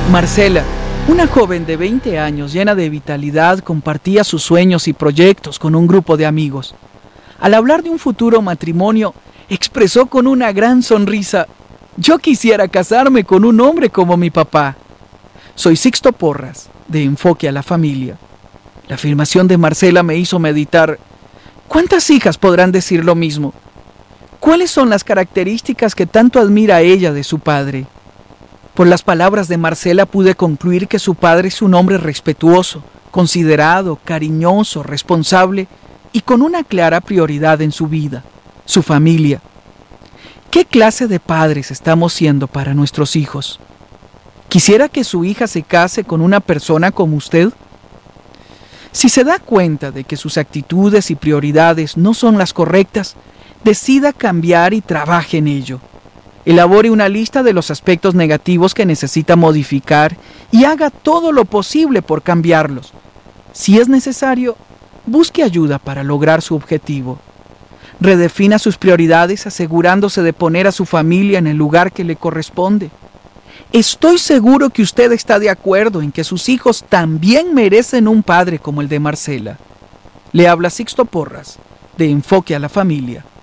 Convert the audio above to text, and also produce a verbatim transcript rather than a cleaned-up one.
Marcela, una joven de veinte años llena de vitalidad, compartía sus sueños y proyectos con un grupo de amigos. Al hablar de un futuro matrimonio, expresó con una gran sonrisa: «Yo quisiera casarme con un hombre como mi papá». Soy Sixto Porras, de Enfoque a la Familia. La afirmación de Marcela me hizo meditar: ¿cuántas hijas podrán decir lo mismo? ¿Cuáles son las características que tanto admira ella de su padre? Por las palabras de Marcela pude concluir que su padre es un hombre respetuoso, considerado, cariñoso, responsable y con una clara prioridad en su vida, su familia. ¿Qué clase de padres estamos siendo para nuestros hijos? ¿Quisiera que su hija se case con una persona como usted? Si se da cuenta de que sus actitudes y prioridades no son las correctas, decida cambiar y trabaje en ello. Elabore una lista de los aspectos negativos que necesita modificar y haga todo lo posible por cambiarlos. Si es necesario, busque ayuda para lograr su objetivo. Redefina sus prioridades asegurándose de poner a su familia en el lugar que le corresponde. Estoy seguro que usted está de acuerdo en que sus hijos también merecen un padre como el de Marcela. Le habla Sixto Porras, de Enfoque a la Familia.